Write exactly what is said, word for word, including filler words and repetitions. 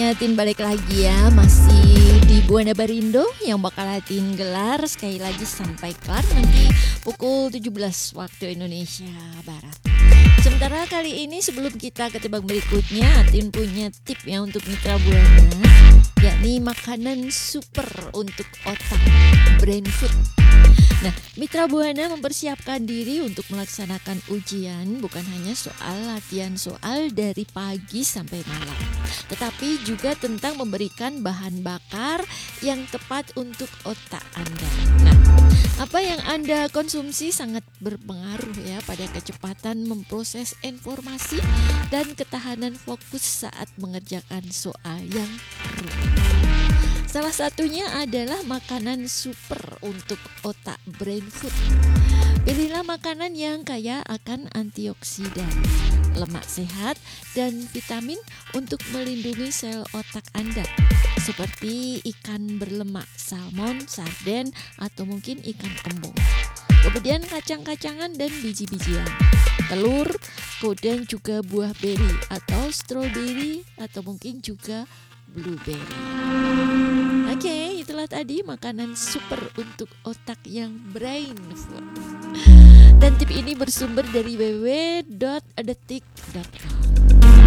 Tin balik lagi ya, masih di Buana Barindo yang bakal Tin gelar sekali lagi sampai kelar nanti pukul tujuh belas waktu Indonesia Barat. Sementara kali ini sebelum kita ke tebak berikutnya, Tin punya tip ya untuk mitra Buana, yakni makanan super untuk otak, brain food. Nah, mitra Buana mempersiapkan diri untuk melaksanakan ujian bukan hanya soal latihan soal dari pagi sampai malam, tetapi juga tentang memberikan bahan bakar yang tepat untuk otak Anda. Nah, apa yang Anda konsumsi sangat berpengaruh ya pada kecepatan memproses informasi dan ketahanan fokus saat mengerjakan soal yang rumit. Salah satunya adalah makanan super untuk otak, brain food. Pilihlah makanan yang kaya akan antioksidan, lemak sehat, dan vitamin untuk melindungi sel otak Anda, seperti ikan berlemak, salmon, sarden, atau mungkin ikan embung. Kemudian kacang-kacangan dan biji-bijian, telur, kemudian juga buah beri atau strawberry atau mungkin juga blueberry. Oke, okay, itulah tadi makanan super untuk otak yang brain food. Dan tip ini bersumber dari w w w dot detik dot com.